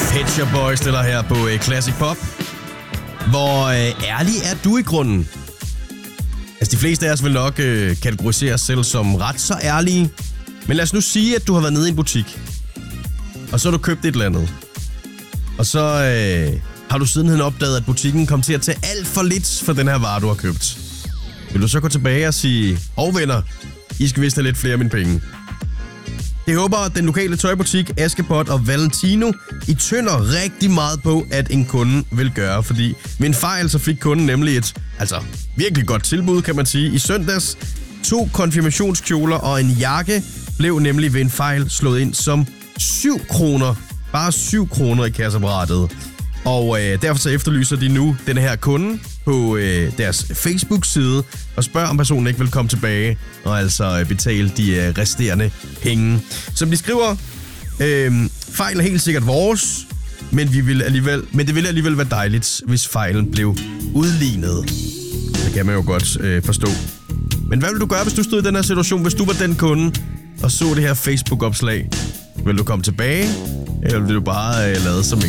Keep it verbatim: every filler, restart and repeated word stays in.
Pet Shop Boys stiller her på uh, Classic Pop. Hvor uh, ærlig er du i grunden? Altså, de fleste af os vil nok uh, kategorisere os selv som ret så ærlige. Men lad os nu sige, at du har været nede i en butik. Og så har du købt et eller andet. Og så uh, har du sidenhen opdaget, at butikken kom til at tage alt for lidt for den her vare, du har købt. Vil du så gå tilbage og sige, hov venner, I skal vist have lidt flere af mine penge. Jeg håber, at den lokale tøjbutik Askepot og Valentino i tynder rigtig meget på, at en kunde vil gøre. Fordi ved en fejl, så fik kunden nemlig et altså virkelig godt tilbud, kan man sige. I søndags, to konfirmationskjoler og en jakke blev nemlig ved en fejl slået ind som syv kroner. Bare syv kroner i kasseapparatet. Og øh, derfor så efterlyser de nu den her kunde på øh, deres Facebook-side og spørger, om personen ikke vil komme tilbage og altså øh, betale de øh, resterende penge. Som de skriver, øh, fejlen er helt sikkert vores, men, vi vil alligevel, men det ville alligevel være dejligt, hvis fejlen blev udlignet. Det kan man jo godt øh, forstå. Men hvad vil du gøre, hvis du stod i den her situation, hvis du var den kunde og så det her Facebook-opslag? Vil du komme tilbage, eller vil du bare øh, lade som